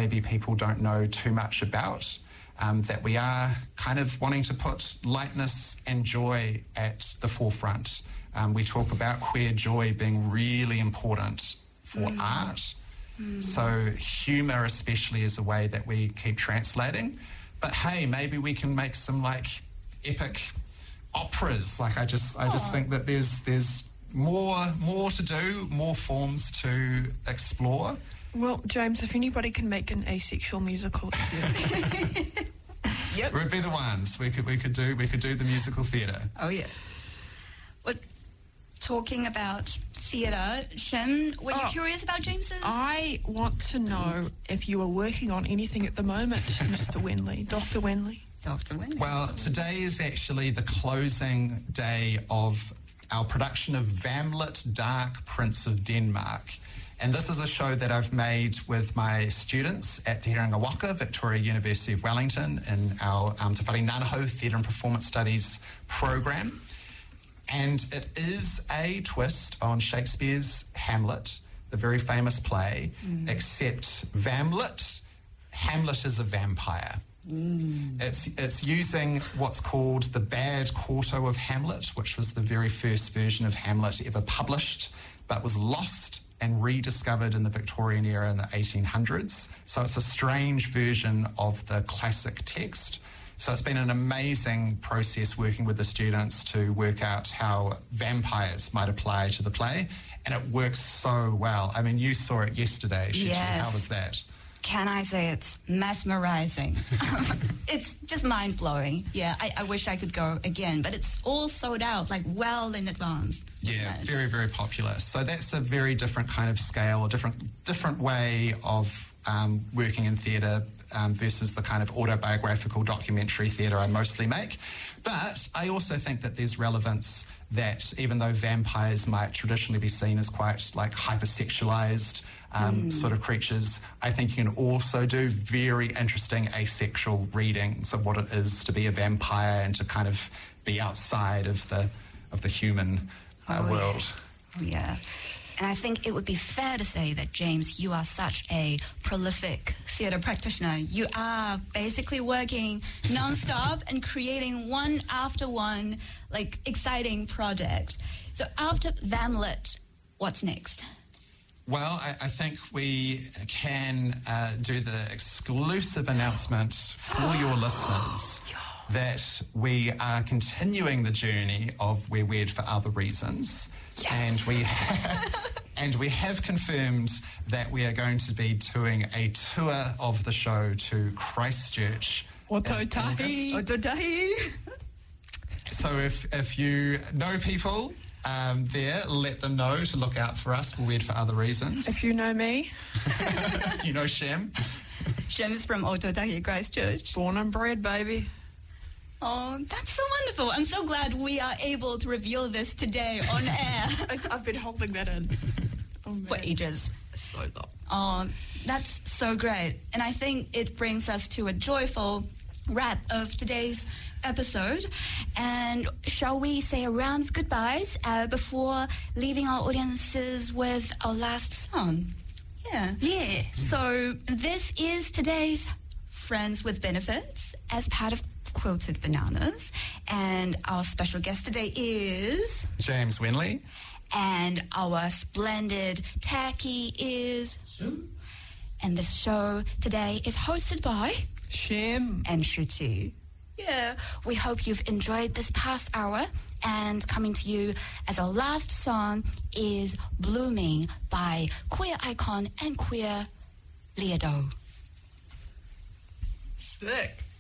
maybe people don't know too much about, that we are kind of wanting to put lightness and joy at the forefront. We talk about queer joy being really important for art. So humour especially is a way that we keep translating. But hey, maybe we can make some like epic operas. Like I just think that there's more to do, more forms to explore. Well, James, if anybody can make an asexual musical, it's you. Yep. We'd be the ones. We could do the musical theatre. Oh yeah. Well, talking about theatre, Shem, were you curious about James's? I want to know if you are working on anything at the moment, Mr. Wenley, Dr. Wenley. Dr. Wenley. Well, today is actually the closing day of our production of Vamlet, Dark Prince of Denmark. And this is a show that I've made with my students at Te Herenga Waka, Victoria University of Wellington, in our Te Whare Nanaho Theatre and Performance Studies program. And it is a twist on Shakespeare's Hamlet, the very famous play, except Hamlet is a vampire. It's using what's called the bad quarto of Hamlet, which was the very first version of Hamlet ever published, but was lost and rediscovered in the Victorian era in the 1800s. So it's a strange version of the classic text. So it's been an amazing process working with the students to work out how vampires might apply to the play, and it works so well. I mean, you saw it yesterday, Shuchi. Yes. How was that? Can I say it's mesmerizing? It's just mind-blowing. Yeah, I wish I could go again, but it's all sold out, like well in advance. Yeah, very, very popular. So that's a very different kind of scale, a different way of working in theatre versus the kind of autobiographical documentary theatre I mostly make. But I also think that there's relevance that even though vampires might traditionally be seen as quite like hypersexualized sort of creatures, I think you can also do very interesting asexual readings of what it is to be a vampire and to kind of be outside of the human world. Yeah. And I think it would be fair to say that, James, you are such a prolific theatre practitioner. You are basically working non-stop and creating one after one, like, exciting project. So after Vamlet, what's next? Well, I think we can do the exclusive announcement for your listeners that we are continuing the journey of We're Weird for Other Reasons. Yes. And we have confirmed that we are going to be doing a tour of the show to Christchurch. Ototahi. So if you know people there, let them know to look out for us. We're Weird for Other Reasons. If you know me. You know Shem. Shem's from Ototahi, Christchurch. Born and bred, baby. Oh, that's so wonderful. I'm so glad we are able to reveal this today on air. I've been holding that in for ages. So long. Oh, that's so great. And I think it brings us to a joyful wrap of today's episode. And shall we say a round of goodbyes before leaving our audiences with our last song? Yeah. Yeah. So this is today's Friends with Benefits as part of Quilted Bananas, and our special guest today is James Wenley, and our splendid tacky is Sue. And this show today is hosted by Shem and Shuchi. Yeah, we hope you've enjoyed this past hour, and coming to you as our last song is Blooming by queer icon and queer Leodo. Sick.